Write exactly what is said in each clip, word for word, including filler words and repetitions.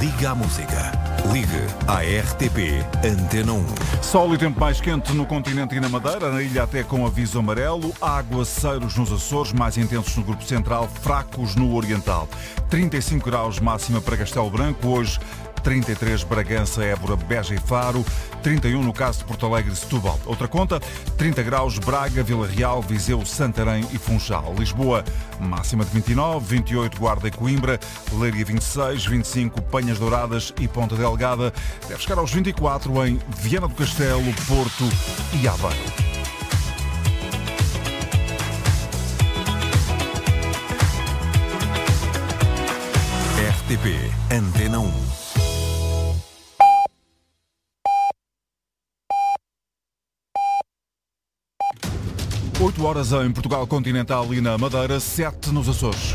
Liga à música. Ligue à R T P Antena um. Sol e tempo mais quente no continente e na Madeira, na ilha até com aviso amarelo, aguaceiros nos Açores, mais intensos no Grupo Central, fracos no Oriental. trinta e cinco graus máxima para Castelo Branco, hoje trinta e três Bragança, Évora, Beja e Faro, trinta e um no caso de Porto Alegre e Setúbal. Outra conta, trinta graus Braga, Vila Real, Viseu, Santarém e Funchal. Lisboa, máxima de vinte e nove, vinte e oito Guarda e Coimbra, Leiria vinte e seis, vinte e cinco Penhas Douradas e Ponta Delgada. Deve chegar aos vinte e quatro em Viana do Castelo, Porto e Aveiro. R T P Antena um. oito horas em Portugal continental e na Madeira, sete nos Açores.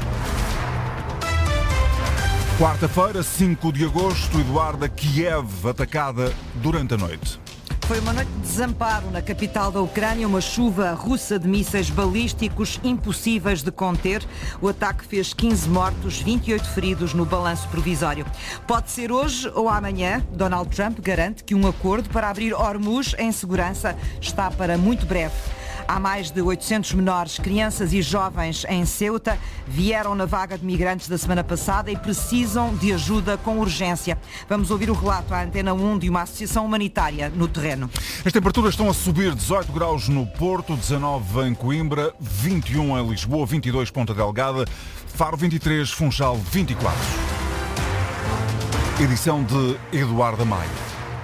Quarta-feira, cinco de agosto, Eduarda, Kiev, atacada durante a noite. Foi uma noite de desamparo na capital da Ucrânia, uma chuva russa de mísseis balísticos impossíveis de conter. O ataque fez quinze mortos, vinte e oito feridos no balanço provisório. Pode ser hoje ou amanhã. Donald Trump garante que um acordo para abrir Hormuz em segurança está para muito breve. Há mais de oitocentos menores, crianças e jovens em Ceuta, vieram na vaga de migrantes da semana passada e precisam de ajuda com urgência. Vamos ouvir o relato à Antena um de uma associação humanitária no terreno. As temperaturas estão a subir, dezoito graus no Porto, dezanove em Coimbra, vinte e um em Lisboa, vinte e dois Ponta Delgada, Faro vinte e três, Funchal vinte e quatro. Edição de Eduardo Maia.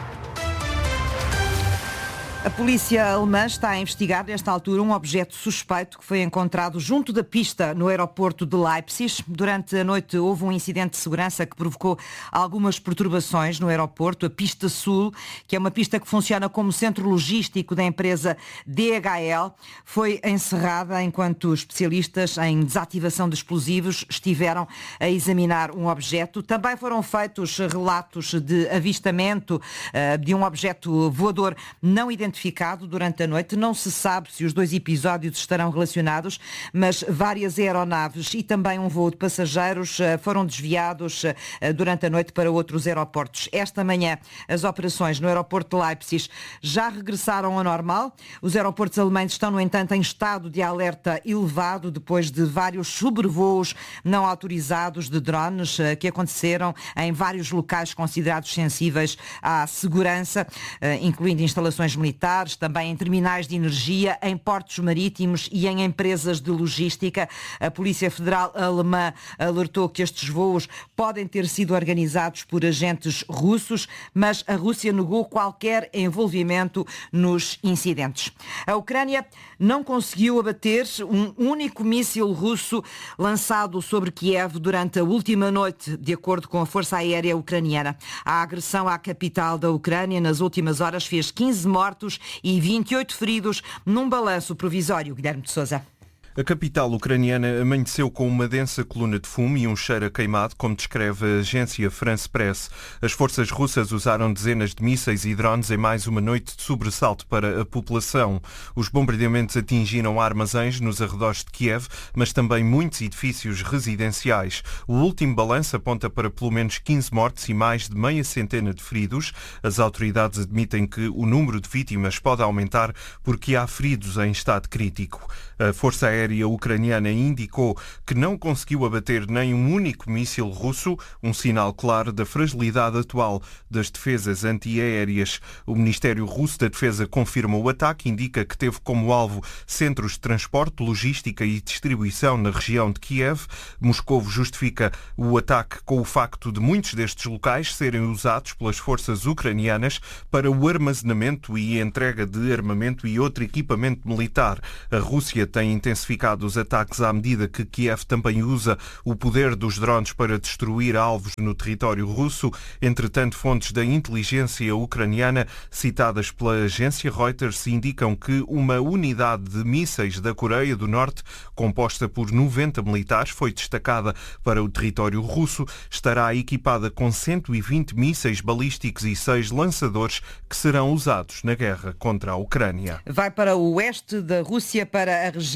A polícia alemã está a investigar, nesta altura, um objeto suspeito que foi encontrado junto da pista no aeroporto de Leipzig. Durante a noite houve um incidente de segurança que provocou algumas perturbações no aeroporto. A pista Sul, que é uma pista que funciona como centro logístico da empresa D H L, foi encerrada enquanto especialistas em desativação de explosivos estiveram a examinar um objeto. Também foram feitos relatos de avistamento uh, de um objeto voador não identificado durante a noite. Não se sabe se os dois episódios estarão relacionados, mas várias aeronaves e também um voo de passageiros foram desviados durante a noite para outros aeroportos. Esta manhã, as operações no aeroporto de Leipzig já regressaram ao normal. Os aeroportos alemães estão, no entanto, em estado de alerta elevado depois de vários sobrevoos não autorizados de drones que aconteceram em vários locais considerados sensíveis à segurança, incluindo instalações militares, também em terminais de energia, em portos marítimos e em empresas de logística. A Polícia Federal Alemã alertou que estes voos podem ter sido organizados por agentes russos, mas a Rússia negou qualquer envolvimento nos incidentes. A Ucrânia não conseguiu abater um único míssil russo lançado sobre Kiev durante a última noite, de acordo com a Força Aérea Ucraniana. A agressão à capital da Ucrânia nas últimas horas fez quinze mortos e vinte e oito feridos num balanço provisório. Guilherme de Sousa. A capital ucraniana amanheceu com uma densa coluna de fumo e um cheiro a queimado, como descreve a agência France Press. As forças russas usaram dezenas de mísseis e drones em mais uma noite de sobressalto para a população. Os bombardeamentos atingiram armazéns nos arredores de Kiev, mas também muitos edifícios residenciais. O último balanço aponta para pelo menos quinze mortes e mais de meia centena de feridos. As autoridades admitem que o número de vítimas pode aumentar porque há feridos em estado crítico. A Força Aérea Ucraniana indicou que não conseguiu abater nem um único míssil russo, um sinal claro da fragilidade atual das defesas antiaéreas. O Ministério Russo da Defesa confirma o ataque, indica que teve como alvo centros de transporte, logística e distribuição na região de Kiev. Moscovo justifica o ataque com o facto de muitos destes locais serem usados pelas forças ucranianas para o armazenamento e entrega de armamento e outro equipamento militar. A Rússia tem intensificado os ataques à medida que Kiev também usa o poder dos drones para destruir alvos no território russo. Entretanto, fontes da inteligência ucraniana citadas pela agência Reuters indicam que uma unidade de mísseis da Coreia do Norte, composta por noventa militares, foi destacada para o território russo. Estará equipada com cento e vinte mísseis balísticos e seis lançadores que serão usados na guerra contra a Ucrânia. Vai para o oeste da Rússia, para a região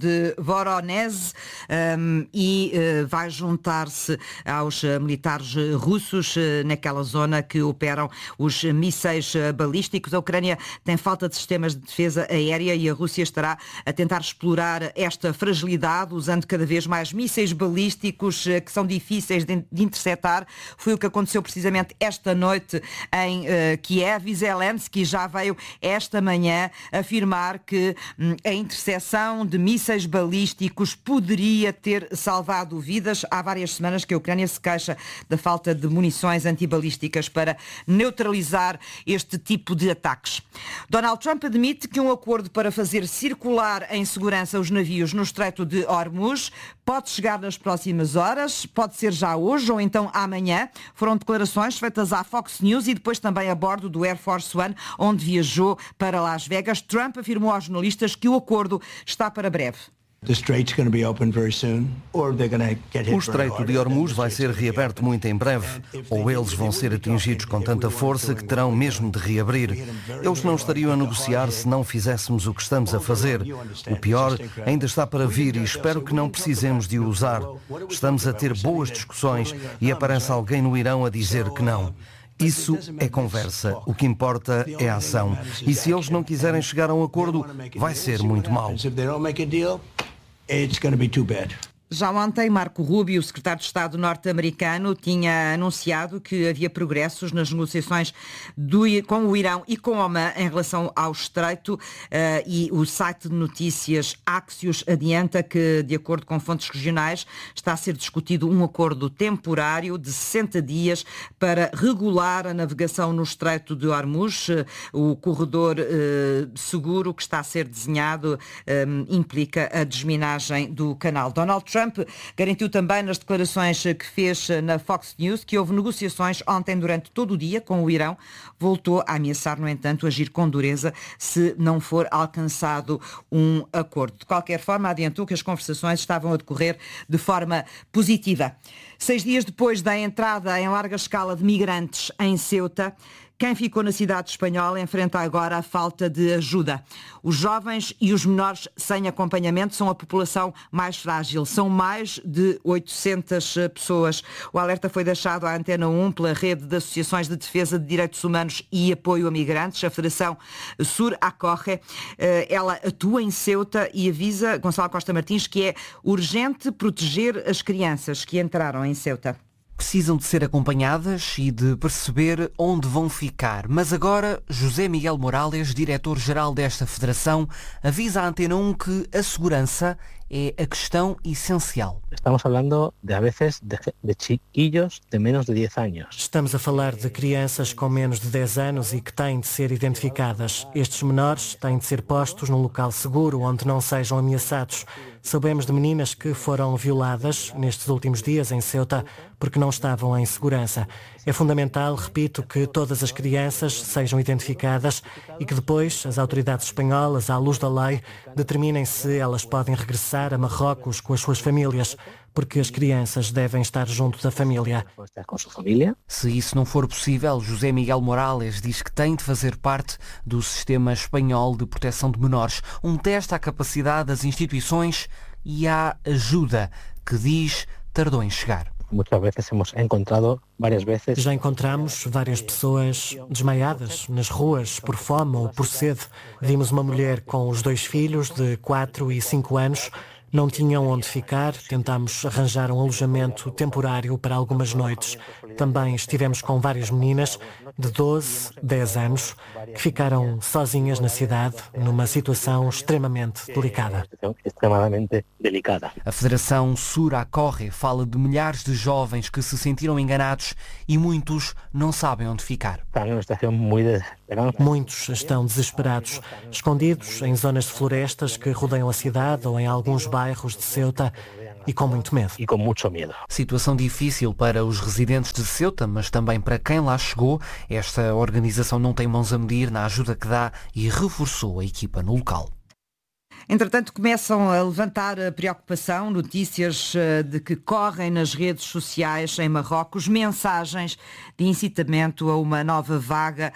de Voronezh um, e uh, vai juntar-se aos uh, militares russos uh, naquela zona que operam os mísseis uh, balísticos. A Ucrânia tem falta de sistemas de defesa aérea e a Rússia estará a tentar explorar esta fragilidade usando cada vez mais mísseis balísticos uh, que são difíceis de, de interceptar. Foi o que aconteceu precisamente esta noite em uh, Kiev. E Zelensky já veio esta manhã afirmar que hum, a interseção de mísseis balísticos poderia ter salvado vidas. Há várias semanas que a Ucrânia se queixa da falta de munições antibalísticas para neutralizar este tipo de ataques. Donald Trump admite que um acordo para fazer circular em segurança os navios no Estreito de Hormuz pode chegar nas próximas horas, pode ser já hoje ou então amanhã. Foram declarações feitas à Fox News e depois também a bordo do Air Force One, onde viajou para Las Vegas. Trump afirmou aos jornalistas que o acordo está para breve. O Estreito de Hormuz vai ser reaberto muito em breve, ou eles vão ser atingidos com tanta força que terão mesmo de reabrir. Eles não estariam a negociar se não fizéssemos o que estamos a fazer. O pior ainda está para vir e espero que não precisemos de o usar. Estamos a ter boas discussões e aparece alguém no Irão a dizer que não. Isso é conversa. O que importa é a ação. E se eles não quiserem chegar a um acordo, vai ser muito mau. It's going to be too bad. Já ontem, Marco Rubio, o secretário de Estado norte-americano, tinha anunciado que havia progressos nas negociações do, com o Irão e com Omã em relação ao Estreito uh, e o site de notícias Axios adianta que, de acordo com fontes regionais, está a ser discutido um acordo temporário de sessenta dias para regular a navegação no Estreito de Hormuz. Uh, o corredor uh, seguro que está a ser desenhado um, implica a desminagem do canal. Donald Trump Trump garantiu também nas declarações que fez na Fox News que houve negociações ontem durante todo o dia com o Irão. Voltou a ameaçar, no entanto, agir com dureza se não for alcançado um acordo. De qualquer forma, adiantou que as conversações estavam a decorrer de forma positiva. Seis dias depois da entrada em larga escala de migrantes em Ceuta, quem ficou na cidade espanhola enfrenta agora a falta de ajuda. Os jovens e os menores sem acompanhamento são a população mais frágil. São mais de oitocentas pessoas. O alerta foi deixado à Antena um pela rede de associações de defesa de direitos humanos e apoio a migrantes, a Federação Sur Acorre. Ela atua em Ceuta e avisa, Gonçalo Costa Martins, que é urgente proteger as crianças que entraram em Ceuta. Precisam de ser acompanhadas e de perceber onde vão ficar. Mas agora, José Miguel Morales, diretor-geral desta federação, avisa à Antena um que a segurança é a questão essencial. Estamos falando de, a vezes, de, de chiquillos de menos de dez anos. Estamos a falar de crianças com menos de dez anos e que têm de ser identificadas. Estes menores têm de ser postos num local seguro, onde não sejam ameaçados. Sabemos de meninas que foram violadas nestes últimos dias em Ceuta porque não estavam em segurança. É fundamental, repito, que todas as crianças sejam identificadas e que depois as autoridades espanholas, à luz da lei, determinem se elas podem regressar a Marrocos com as suas famílias, porque as crianças devem estar junto da família. Se isso não for possível, José Miguel Morales diz que tem de fazer parte do sistema espanhol de proteção de menores, um teste à capacidade das instituições e à ajuda que diz tardou em chegar. Muitas vezes hemos encontrado várias vezes. Já encontramos várias pessoas desmaiadas nas ruas por fome ou por sede. Vimos uma mulher com os dois filhos de quatro e cinco anos. Não tinham onde ficar, tentámos arranjar um alojamento temporário para algumas noites. Também estivemos com várias meninas de doze, dez anos, que ficaram sozinhas na cidade, numa situação extremamente delicada. Extremamente delicada. A Federação Sur Acorre fala de milhares de jovens que se sentiram enganados e muitos não sabem onde ficar. Muitos estão desesperados, escondidos em zonas de florestas que rodeiam a cidade ou em alguns bairros de Ceuta e com muito medo. E com muito medo. Situação difícil para os residentes de Ceuta, mas também para quem lá chegou. Esta organização não tem mãos a medir na ajuda que dá e reforçou a equipa no local. Entretanto, começam a levantar a preocupação notícias de que correm nas redes sociais em Marrocos mensagens de incitamento a uma nova vaga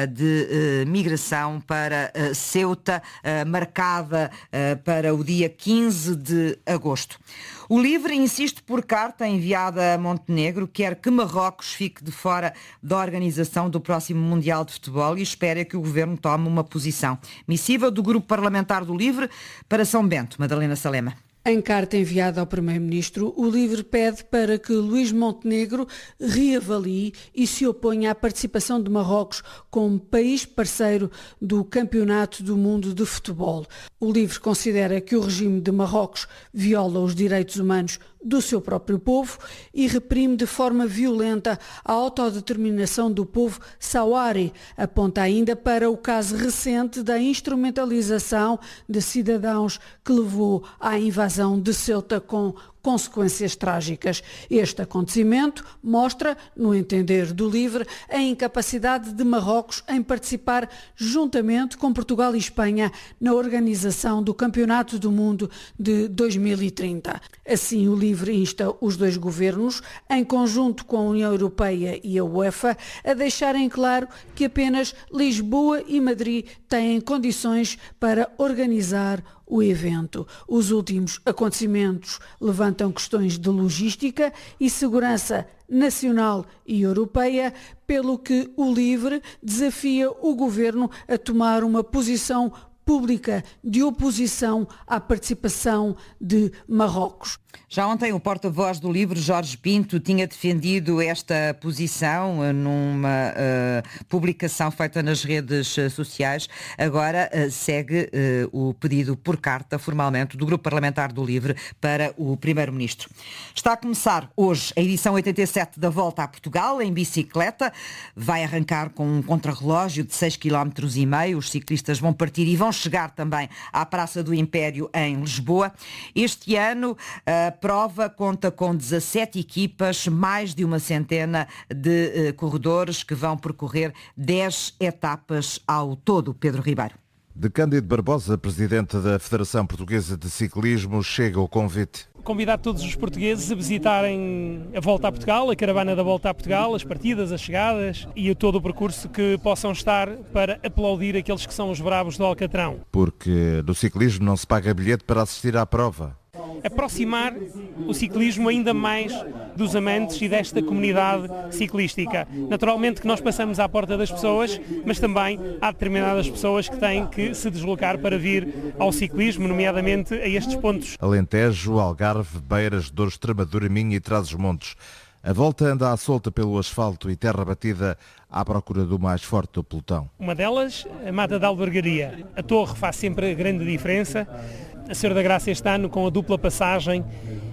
de migração para Ceuta, marcada para o dia quinze de agosto. O LIVRE insiste por carta enviada a Montenegro, quer que Marrocos fique de fora da organização do próximo Mundial de Futebol e espera que o Governo tome uma posição. Missiva do Grupo Parlamentar do LIVRE para São Bento. Madalena Salema. Em carta enviada ao Primeiro-Ministro, o LIVRE pede para que Luís Montenegro reavalie e se oponha à participação de Marrocos como país parceiro do Campeonato do Mundo de Futebol. O LIVRE considera que o regime de Marrocos viola os direitos humanos do seu próprio povo e reprime de forma violenta a autodeterminação do povo sauari. Aponta ainda para o caso recente da instrumentalização de cidadãos que levou à invasão de Ceuta com consequências trágicas. Este acontecimento mostra, no entender do LIVRE, a incapacidade de Marrocos em participar juntamente com Portugal e Espanha na organização do Campeonato do Mundo de dois mil e trinta. Assim, o LIVRE insta os dois governos, em conjunto com a União Europeia e a UEFA, a deixarem claro que apenas Lisboa e Madrid têm condições para organizar o evento. Os últimos acontecimentos levantam questões de logística e segurança nacional e europeia, pelo que o LIVRE desafia o Governo a tomar uma posição pública de oposição à participação de Marrocos. Já ontem o porta-voz do LIVRE, Jorge Pinto, tinha defendido esta posição numa uh, publicação feita nas redes sociais. Agora uh, segue uh, o pedido por carta, formalmente, do Grupo Parlamentar do LIVRE para o Primeiro-Ministro. Está a começar hoje a edição oitenta e sete da Volta a Portugal, em bicicleta. Vai arrancar com um contrarrelógio de seis vírgula cinco quilómetros. Os ciclistas vão partir e vão chegar também à Praça do Império, em Lisboa. Este ano, uh, a prova conta com dezassete equipas, mais de uma centena de uh, corredores que vão percorrer dez etapas ao todo. Pedro Ribeiro. De Cândido Barbosa, presidente da Federação Portuguesa de Ciclismo, chega o convite. Convidar todos os portugueses a visitarem a Volta a Portugal, a caravana da Volta a Portugal, as partidas, as chegadas e todo o percurso que possam estar para aplaudir aqueles que são os bravos do Alcatrão. Porque no ciclismo não se paga bilhete para assistir à prova. Aproximar o ciclismo ainda mais dos amantes e desta comunidade ciclística. Naturalmente que nós passamos à porta das pessoas, mas também há determinadas pessoas que têm que se deslocar para vir ao ciclismo, nomeadamente a estes pontos. Alentejo, Algarve, Beiras, Douro, Extremadura, Minho e Trás-os-Montes. A volta anda à solta pelo asfalto e terra batida à procura do mais forte do pelotão. Uma delas, a Mata da Albergaria. A Torre faz sempre a grande diferença. A Senhora da Graça este ano com a dupla passagem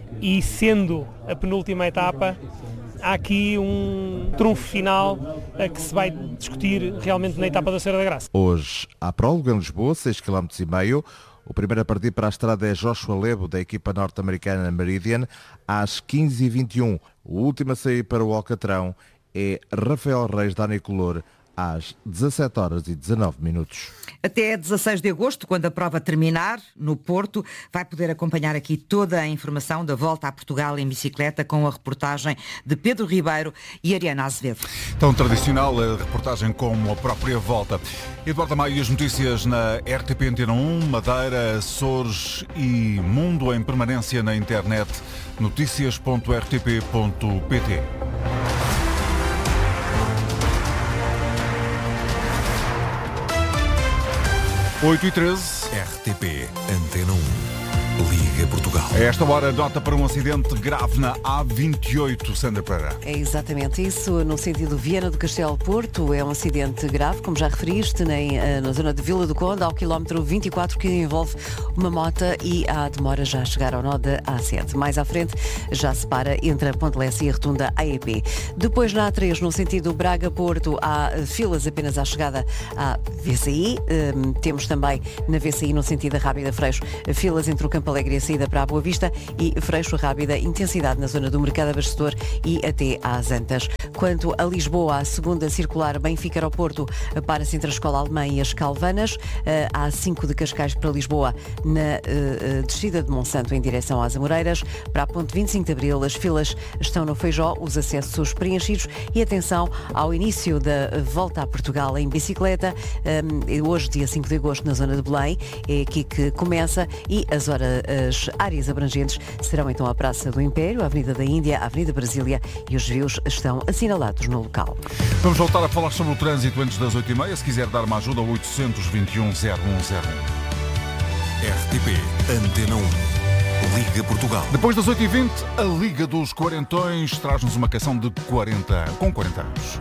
e sendo a penúltima etapa, há aqui um trunfo final a que se vai discutir realmente na etapa da Senhora da Graça. Hoje há prólogo em Lisboa, seis vírgula cinco quilómetros. O primeiro a partir para a estrada é Joshua Lebo, da equipa norte-americana Meridian, às quinze e vinte e um. O último a sair para o Alcatrão é Rafael Reis, da Anicolor, às dezassete horas e dezanove minutos. Até dezasseis de agosto, quando a prova terminar, no Porto, vai poder acompanhar aqui toda a informação da Volta a Portugal em bicicleta com a reportagem de Pedro Ribeiro e Ariana Azevedo. Tão tradicional a reportagem como a própria Volta. Eduardo Maio e as notícias na R T P Antena um, Madeira, Açores e Mundo em permanência na internet, notícias ponto r t p ponto p t. oito e treze. R T P Antena um. Liga Portugal. A esta hora, nota para um acidente grave na A vinte e oito, Sandra Pereira. É exatamente isso, no sentido Viana do Castelo Porto. É um acidente grave, como já referiste, nem, na zona de Vila do Conde, ao quilómetro vinte e quatro, que envolve uma moto e há demora já a chegar ao nó da A sete. Mais à frente, já se para entre a Ponte Lessa e a Rotunda A E P. Depois, na A três, no sentido Braga-Porto, há filas apenas à chegada à V C I. Um, temos também na V C I, no sentido da Rábida Freixo, filas entre o Campo Campo Alegre a saída para a Boa Vista e Freixo Rábida, intensidade na zona do Mercado Abastecedor e até às Antas. Quanto a Lisboa, a segunda circular Benfica Aeroporto para-se entre a Escola Alemã e as Calvanas, a A cinco de Cascais para Lisboa, na uh, descida de Monsanto em direção às Amoreiras. Para a ponte vinte e cinco de Abril, as filas estão no Feijó, os acessos preenchidos e atenção ao início da volta a Portugal em bicicleta, um, hoje dia cinco de agosto na zona de Belém, é aqui que começa e as, horas, as áreas abrangentes serão então a Praça do Império, a Avenida da Índia, a Avenida Brasília e os desvios estão assinalados no local. Vamos voltar a falar sobre o trânsito antes das oito e meia. Se quiser dar uma ajuda, oitocentos e vinte e um, zero um zero um. R T P Antena um. Liga Portugal. Depois das oito e vinte, a Liga dos Quarentões traz-nos uma canção de quarenta, com quarenta anos.